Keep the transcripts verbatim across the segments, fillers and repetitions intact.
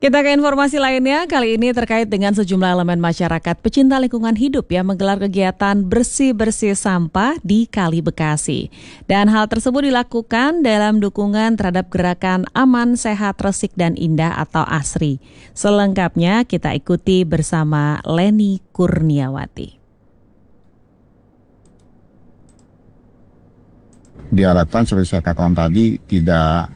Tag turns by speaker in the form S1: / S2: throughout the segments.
S1: Kita ke informasi lainnya, kali ini terkait dengan sejumlah elemen masyarakat pecinta lingkungan hidup yang menggelar kegiatan bersih-bersih sampah di Kali Bekasi. Dan hal tersebut dilakukan dalam dukungan terhadap gerakan Aman, Sehat, Resik, dan Indah atau ASRI. Selengkapnya kita ikuti bersama Leni Kurniawati.
S2: Diharapkan seperti saya katakan tadi tidak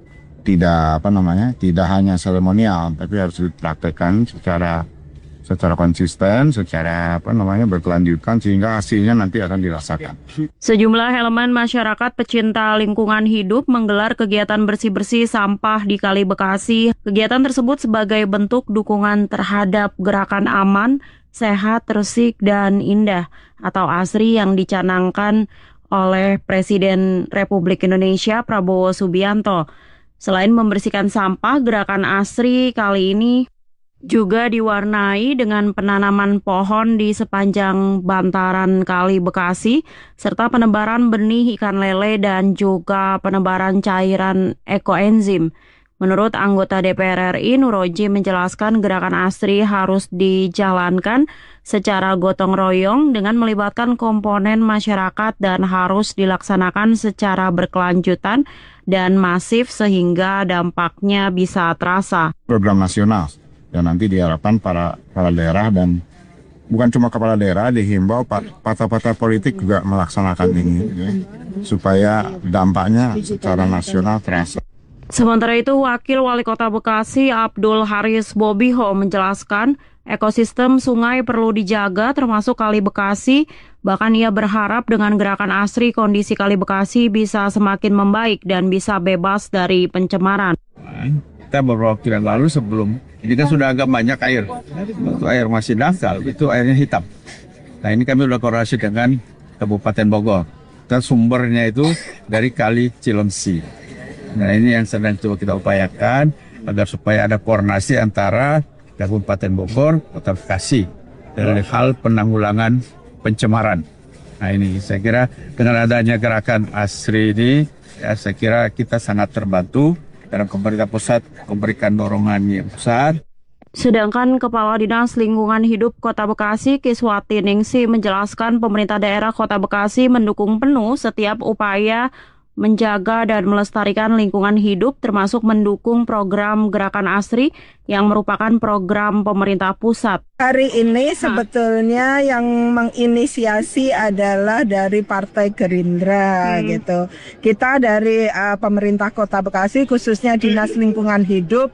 S2: tidak apa namanya tidak hanya seremonial, tapi harus dipraktekkan secara secara konsisten, secara apa namanya berkelanjutan sehingga hasilnya nanti akan dirasakan.
S3: Sejumlah elemen masyarakat pecinta lingkungan hidup menggelar kegiatan bersih-bersih sampah di Kali Bekasi. Kegiatan tersebut sebagai bentuk dukungan terhadap gerakan Aman, Sehat, Resik, dan Indah atau ASRI yang dicanangkan oleh Presiden Republik Indonesia Prabowo Subianto. Selain membersihkan sampah, gerakan ASRI kali ini juga diwarnai dengan penanaman pohon di sepanjang bantaran Kali Bekasi, serta penebaran benih ikan lele dan juga penebaran cairan ekoenzim. Menurut anggota D P R R I Nuroji menjelaskan gerakan ASRI harus dijalankan secara gotong royong dengan melibatkan komponen masyarakat dan harus dilaksanakan secara berkelanjutan dan masif sehingga dampaknya bisa terasa.
S2: Program nasional yang nanti diharapkan para kepala daerah dan bukan cuma kepala daerah, dihimbau partai-partai politik juga melaksanakan ini ya, supaya dampaknya secara nasional terasa.
S3: Sementara itu, Wakil Wali Kota Bekasi Abdul Haris Bobiho menjelaskan ekosistem sungai perlu dijaga termasuk Kali Bekasi. Bahkan ia berharap dengan gerakan ASRI kondisi Kali Bekasi bisa semakin membaik dan bisa bebas dari pencemaran.
S4: Kita beberapa waktu yang lalu sebelum ini kan sudah agak banyak air. Waktu air masih dangkal, itu airnya hitam. Nah ini kami sudah koordinasi dengan Kabupaten Bogor. Dan sumbernya itu dari Kali Cilengsi. Nah ini yang sedang coba kita upayakan agar supaya ada koordinasi antara Kabupaten Bogor, Kota Bekasi dalam hal penanggulangan pencemaran. Nah ini saya kira dengan adanya gerakan ASRI ini, ya saya kira kita sangat terbantu dalam pemerintah pusat memberikan dorongan yang besar.
S3: Sedangkan Kepala Dinas Lingkungan Hidup Kota Bekasi Kiswati Ningsi menjelaskan pemerintah daerah Kota Bekasi mendukung penuh setiap upaya menjaga dan melestarikan lingkungan hidup termasuk mendukung program Gerakan ASRI yang merupakan program pemerintah pusat.
S5: Hari ini sebetulnya yang menginisiasi adalah dari Partai Gerindra hmm. gitu. Kita dari uh, pemerintah Kota Bekasi khususnya Dinas Lingkungan Hidup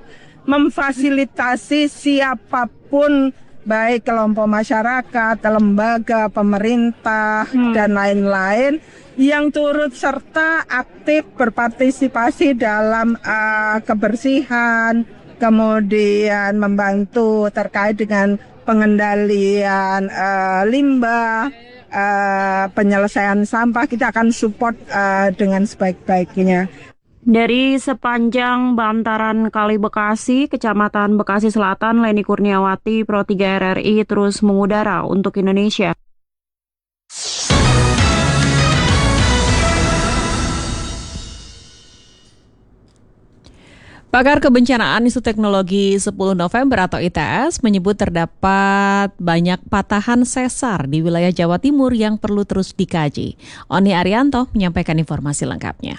S5: memfasilitasi siapapun baik kelompok masyarakat, lembaga, pemerintah, hmm. dan lain-lain yang turut serta aktif berpartisipasi dalam uh, kebersihan, kemudian membantu terkait dengan pengendalian uh, limbah, uh, penyelesaian sampah. Kita akan support uh, dengan sebaik-baiknya.
S3: Dari sepanjang bantaran Kali Bekasi, Kecamatan Bekasi Selatan, Leni Kurniawati, Pro tiga R R I terus mengudara untuk Indonesia.
S1: Pakar Kebencanaan Institut Teknologi sepuluh November atau I T S menyebut terdapat banyak patahan sesar di wilayah Jawa Timur yang perlu terus dikaji. Oni Arianto menyampaikan informasi lengkapnya.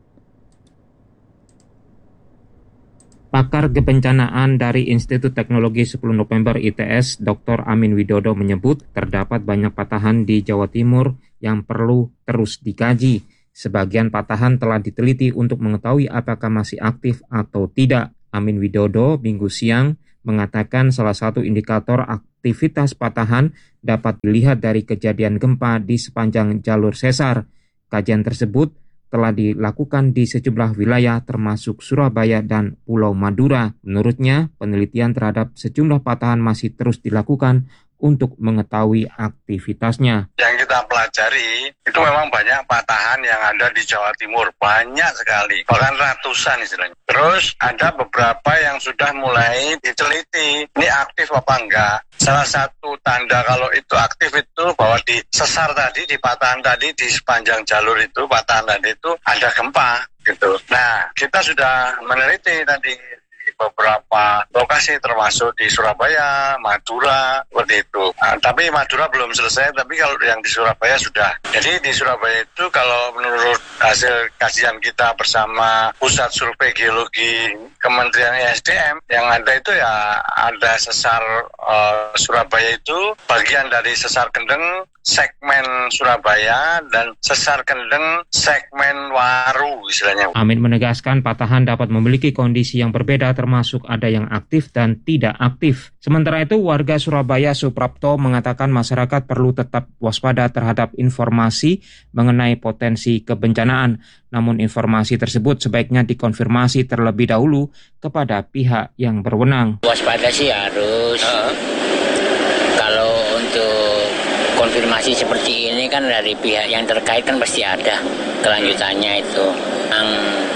S6: Pakar Kebencanaan dari Institut Teknologi sepuluh November I T S, Doktor Amin Widodo menyebut terdapat banyak patahan di Jawa Timur yang perlu terus dikaji. Sebagian patahan telah diteliti untuk mengetahui apakah masih aktif atau tidak. Amin Widodo Minggu siang mengatakan salah satu indikator aktivitas patahan dapat dilihat dari kejadian gempa di sepanjang jalur sesar. Kajian tersebut telah dilakukan di sejumlah wilayah termasuk Surabaya dan Pulau Madura. Menurutnya, penelitian terhadap sejumlah patahan masih terus dilakukan untuk mengetahui aktivitasnya.
S7: Yang kita pelajari itu memang banyak patahan yang ada di Jawa Timur, banyak sekali, bahkan ratusan istilahnya. Terus ada beberapa yang sudah mulai diteliti, ini aktif apa enggak. Salah satu tanda kalau itu aktif itu bahwa di sesar tadi, di patahan tadi, di sepanjang jalur itu, patahan tadi itu ada gempa gitu. Nah, kita sudah meneliti tadi beberapa lokasi termasuk di Surabaya, Madura, seperti itu. Nah, tapi Madura belum selesai, tapi kalau yang di Surabaya sudah. Jadi di Surabaya itu kalau menurut hasil kajian kita bersama Pusat Survei Geologi Kementerian E S D M, yang ada itu ya ada sesar uh, Surabaya itu bagian dari sesar Kendeng segmen Surabaya dan sesar Kendeng segmen Waru istilahnya.
S6: Amin menegaskan patahan dapat memiliki kondisi yang berbeda termasuk ada yang aktif dan tidak aktif. Sementara itu warga Surabaya Suprapto mengatakan masyarakat perlu tetap waspada terhadap informasi mengenai potensi kebencanaan. Namun informasi tersebut sebaiknya dikonfirmasi terlebih dahulu kepada pihak yang berwenang.
S8: Waspada sih harus. Uh. Kalau untuk konfirmasi seperti ini kan dari pihak yang terkait kan pasti ada kelanjutannya itu. Yang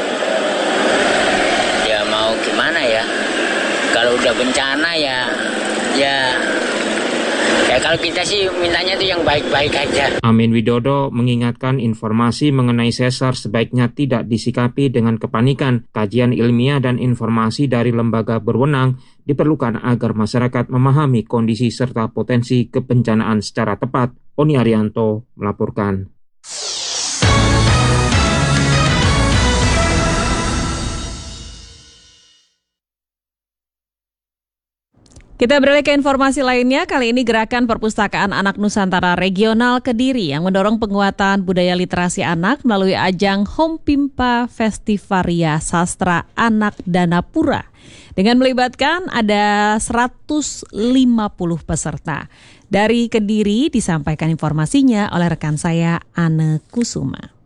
S8: ya mau gimana ya? Kalau udah bencana ya, ya, ya kalau kita sih mintanya itu yang baik-baik aja.
S6: Amin Widodo mengingatkan informasi mengenai sesar sebaiknya tidak disikapi dengan kepanikan. Kajian ilmiah dan informasi dari lembaga berwenang diperlukan agar masyarakat memahami kondisi serta potensi kebencanaan secara tepat. Oni Arianto melaporkan.
S1: Kita beralih ke informasi lainnya. Kali ini Gerakan Perpustakaan Anak Nusantara Regional Kediri yang mendorong penguatan budaya literasi anak melalui ajang Hompimpa Festivaria Sastra Anak Danapura. Dengan melibatkan ada seratus lima puluh peserta. Dari Kediri disampaikan informasinya oleh rekan saya Anne Kusuma.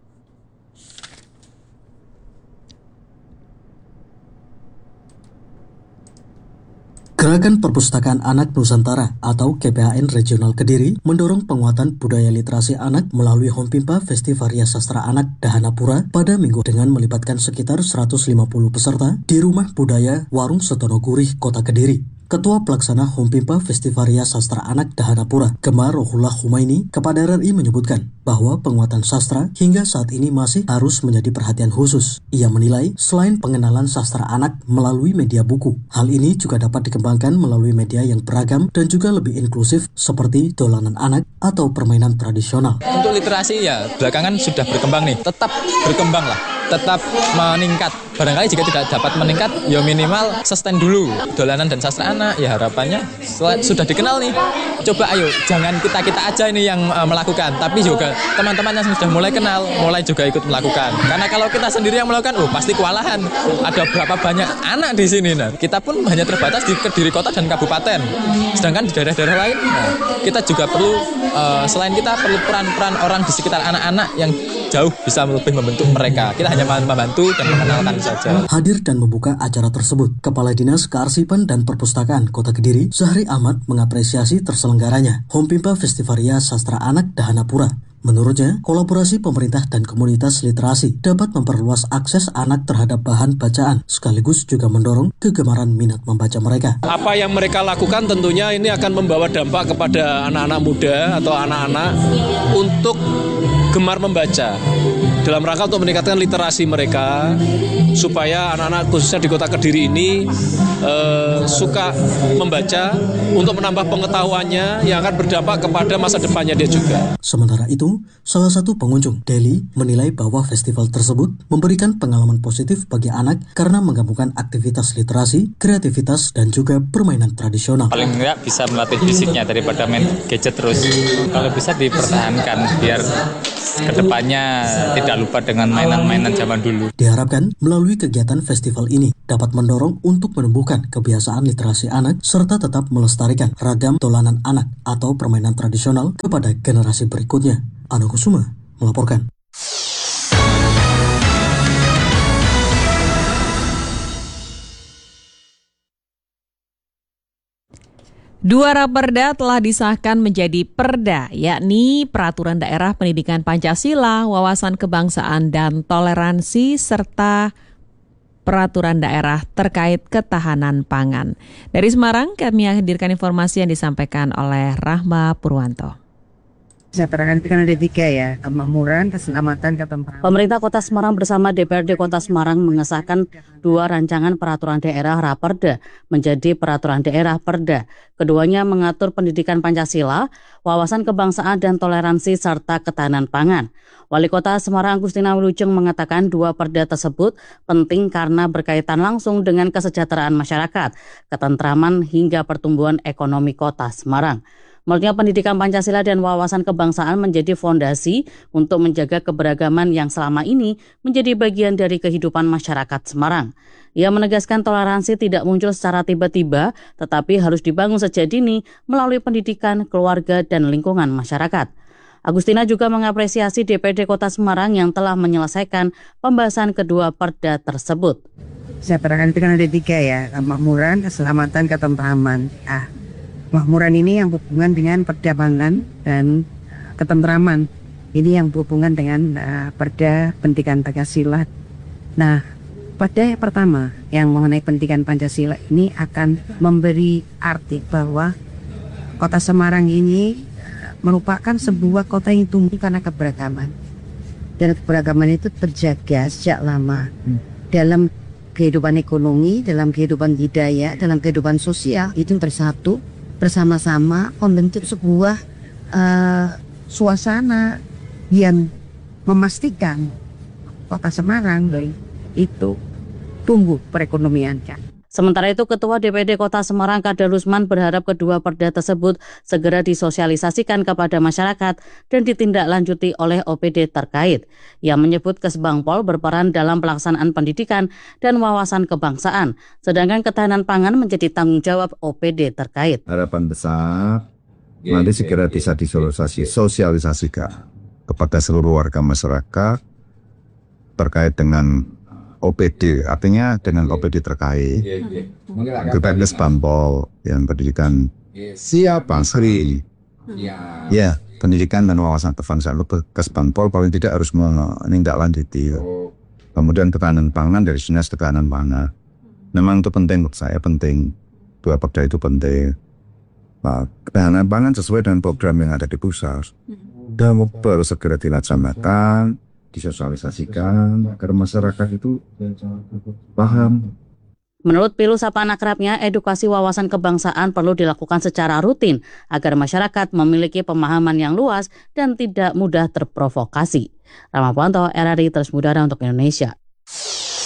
S9: Gerakan Perpustakaan Anak Nusantara atau G P A N Regional Kediri mendorong penguatan budaya literasi anak melalui Hompimpa Festivaria Sastra Anak Dahanapura pada minggu dengan melibatkan sekitar seratus lima puluh peserta di Rumah Budaya Warung Setono Gurih, Kota Kediri. Ketua Pelaksana Hompimpa Festivaria Sastra Anak Dahanapura, Gemma Rohullah Humaini, kepada R R I menyebutkan bahwa penguatan sastra hingga saat ini masih harus menjadi perhatian khusus. Ia menilai selain pengenalan sastra anak melalui media buku, hal ini juga dapat dikembangkan melalui media yang beragam dan juga lebih inklusif seperti dolanan anak atau permainan tradisional.
S10: Untuk literasi ya belakangan sudah berkembang nih, tetap berkembang lah, tetap meningkat. Barangkali jika tidak dapat meningkat, ya minimal sustain dulu. Dolanan dan sastra anak, ya harapannya sudah dikenal nih. Coba ayo, jangan kita-kita aja ini yang uh, melakukan, tapi juga teman-teman yang sudah mulai kenal, mulai juga ikut melakukan. Karena kalau kita sendiri yang melakukan, oh pasti kewalahan. Ada berapa banyak anak di sini. Nah, kita pun hanya terbatas di Kediri Kota dan Kabupaten. Sedangkan di daerah-daerah lain, nah, kita juga perlu, uh, selain kita perlu peran-peran orang di sekitar anak-anak yang jauh bisa lebih membentuk mereka. Kita hanya membantu dan mengenalkan saja.
S9: Hadir dan membuka acara tersebut, Kepala Dinas Kearsipan dan Perpustakaan Kota Kediri, Zahri Ahmad, mengapresiasi terselenggaranya Hompimpa Festivaria Sastra Anak Dahanapura. Menurutnya, kolaborasi pemerintah dan komunitas literasi dapat memperluas akses anak terhadap bahan bacaan, sekaligus juga mendorong kegemaran minat membaca mereka.
S11: Apa yang mereka lakukan tentunya ini akan membawa dampak kepada anak-anak muda atau anak-anak untuk gemar membaca, dalam rangka untuk meningkatkan literasi mereka, supaya anak-anak khususnya di Kota Kediri ini eh, suka membaca untuk menambah pengetahuannya yang akan berdampak kepada masa depannya dia juga.
S9: Sementara itu, salah satu pengunjung, Deli, menilai bahwa festival tersebut memberikan pengalaman positif bagi anak karena menggabungkan aktivitas literasi, kreativitas, dan juga permainan tradisional.
S10: Paling enggak bisa melatih fisiknya daripada main gadget terus. Kalau bisa dipertahankan biar kedepannya tidak lupa dengan mainan-mainan zaman dulu.
S9: Diharapkan melalui kegiatan festival ini dapat mendorong untuk menumbuhkan kebiasaan literasi anak serta tetap melestarikan ragam dolanan anak atau permainan tradisional kepada generasi berikutnya. Anne Kusuma melaporkan.
S1: Dua raperda telah disahkan menjadi perda, yakni Peraturan Daerah Pendidikan Pancasila, Wawasan Kebangsaan dan Toleransi, serta Peraturan Daerah terkait ketahanan pangan. Dari Semarang, kami hadirkan informasi yang disampaikan oleh Rahma Purwanto.
S12: Kesejahteraan itu kan ada tiga ya, kemakmuran, keselamatan, ketentraman.
S13: Pemerintah Kota Semarang bersama D P R D Kota Semarang mengesahkan dua rancangan peraturan daerah Raperda menjadi peraturan daerah Perda. Keduanya mengatur pendidikan Pancasila, wawasan kebangsaan dan toleransi serta ketahanan pangan. Wali Kota Semarang Agustina Wilujeng mengatakan dua perda tersebut penting karena berkaitan langsung dengan kesejahteraan masyarakat, ketentraman hingga pertumbuhan ekonomi Kota Semarang. Menurutnya pendidikan Pancasila dan wawasan kebangsaan menjadi fondasi untuk menjaga keberagaman yang selama ini menjadi bagian dari kehidupan masyarakat Semarang. Ia menegaskan toleransi tidak muncul secara tiba-tiba, tetapi harus dibangun sejak dini melalui pendidikan, keluarga, dan lingkungan masyarakat. Agustina juga mengapresiasi D P R D Kota Semarang yang telah menyelesaikan pembahasan kedua perda tersebut.
S12: Kesejahteraan itu kan ada tiga ya, kemakmuran, keselamatan, ketentraman. Ah. Kemakmuran ini yang berhubungan dengan perdagangan dan ketentraman. Ini yang berhubungan dengan uh, perda pendidikan Pancasila. Nah, pada yang pertama yang mengenai pendidikan Pancasila ini akan memberi arti bahwa Kota Semarang ini merupakan sebuah kota yang tumbuh karena keberagaman. Dan keberagaman itu terjaga sejak lama dalam kehidupan ekonomi, dalam kehidupan budaya, dalam kehidupan sosial itu bersatu bersama-sama membentuk sebuah uh, suasana yang memastikan Kota Semarang itu tumbuh perekonomiannya.
S13: Sementara itu, Ketua D P R D Kota Semarang Kadar Rusman berharap kedua perda tersebut segera disosialisasikan kepada masyarakat dan ditindaklanjuti oleh O P D terkait. Ia menyebut Kesbangpol berperan dalam pelaksanaan pendidikan dan wawasan kebangsaan, sedangkan ketahanan pangan menjadi tanggung jawab O P D terkait.
S14: Harapan besar nanti segera bisa disosialisasikan kepada seluruh warga masyarakat terkait dengan O P D, artinya dengan O P D terkait. Kita Kesbangpol yang pendidikan siapa Sri. Ya, pendidikan dan wawasan kebangsaan Kesbangpol paling tidak harus menindaklanjuti. Kemudian ketahanan pangan dari dinas ketahanan pangan. Memang itu penting menurut saya, penting. Dua perda itu penting. Nah, ketahanan pangan sesuai dengan program yang ada di pusat. Dan baru segera dilaksanakan, disosialisasikan agar masyarakat itu paham.
S13: Menurut Pilu Sapa Akrabnya, edukasi wawasan kebangsaan perlu dilakukan secara rutin agar masyarakat memiliki pemahaman yang luas dan tidak mudah terprovokasi. Rama Pwanto, R R I Terus Mudara untuk Indonesia.